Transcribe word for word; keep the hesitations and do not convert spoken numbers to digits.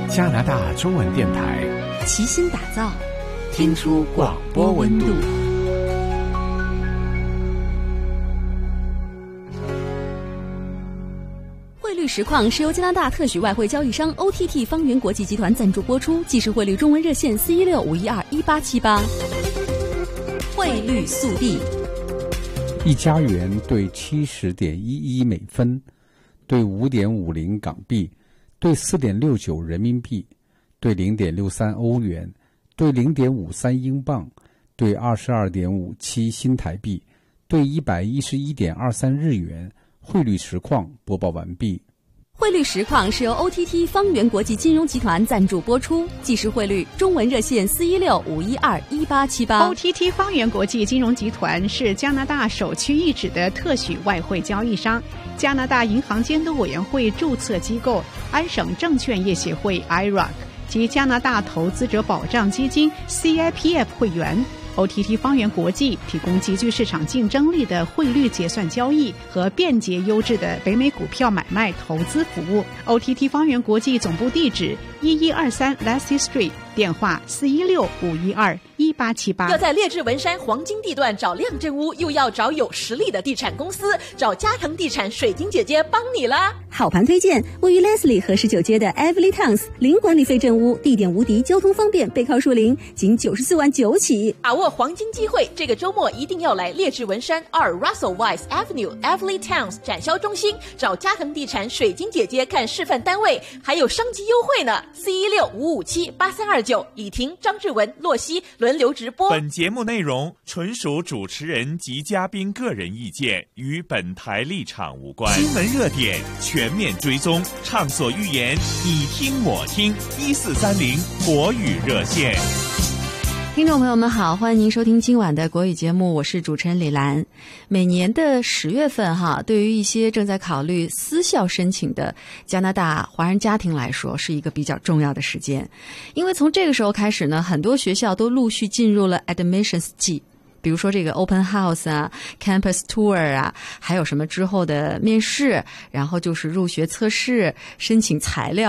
加拿大中文电台齐心打造， 听出广播温度。 汇率实况是由加拿大特许外汇交易商 O T T 方圆国际集团赞助播出，即时汇率中文热线四一六五一二一八七八。汇率速递： 一加元兑七十点一一美分，兑五点五零港币，兑四点六九人民币，兑零点六三欧元，兑零点五三英镑，兑二十二点五七新台币，兑一百一十一点二三日元。汇率实况播报完毕。 汇率实况是由 O T T 方圆国际金融集团赞助播出，即时汇率中文热线四一六五一二一八七八。 O T T 方圆国际金融集团是加拿大首屈一指的特许外汇交易商，加拿大银行监督委员会注册机构安省证券业协会 I R A C 及加拿大投资者保障基金 C I P F 会员。O T T 方圆国际提供极具市场竞争力的汇率结算交易和便捷优质的北美股票买卖投资服务。O T T 方圆国际总部地址一一二三 Lassie Street， 电话四一六五一二一八七八。 要在列治文山黄金地段找亮振屋，又要找有实力的地产公司，找嘉腾地产水晶姐姐帮你啦！ 好盘推荐，位于 Leslie 和十九街的 Everly Towns 零管理费正屋，地点无敌，交通方便，背靠树林，仅九十四万九起。 把握黄金机会，这个周末一定要来列治文山二 Russell Weiss Avenue Everly Towns 展销中心，找嘉腾地产水晶姐姐看示范单位，还有商机优惠呢。四一六五五七八三二九，李婷、张志文、洛西轮流直播。 本节目内容纯属主持人及嘉宾个人意见，与本台立场无关。新闻热点全面追踪，畅所欲言，你听我听。一四三零国语热线。 听众朋友们好，欢迎您收听今晚的国语节目，我是主持人李兰。每年的十月份哈，对于一些正在考虑私校申请的加拿大华人家庭来说，是一个比较重要的时间，因为从这个时候开始呢，很多学校都陆续进入了 admissions 季。比如说这个 open house 啊 campus tour 啊，还有什么之后的面试，然后就是入学测试、申请材料